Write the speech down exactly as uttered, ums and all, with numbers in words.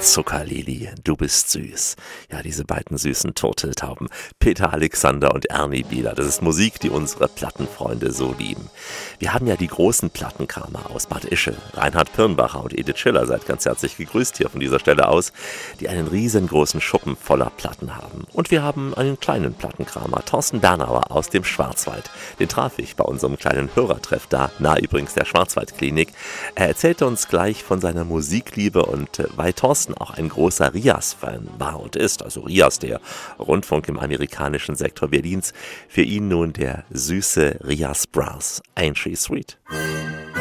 Zuckerlili, du bist süß. Ja, diese beiden süßen Turteltauben, Peter Alexander und Ernie Bieler, das ist Musik, die unsere Plattenfreunde so lieben. Wir haben ja die großen Plattenkramer aus Bad Ischl, Reinhard Pirnbacher und Edith Schiller, seid ganz herzlich gegrüßt hier von dieser Stelle aus, die einen riesengroßen Schuppen voller Platten haben. Und wir haben einen kleinen Plattenkramer, Thorsten Bernauer aus dem Schwarzwald. Den traf ich bei unserem kleinen Hörertreff da, nahe übrigens der Schwarzwaldklinik. Er erzählte uns gleich von seiner Musikliebe und äh, weil Thorsten auch ein großer Rias-Fan war und ist, also Rias, der Rundfunk im amerikanischen Sektor Berlins, für ihn nun der süße Rias Brass, Ain't She Sweet.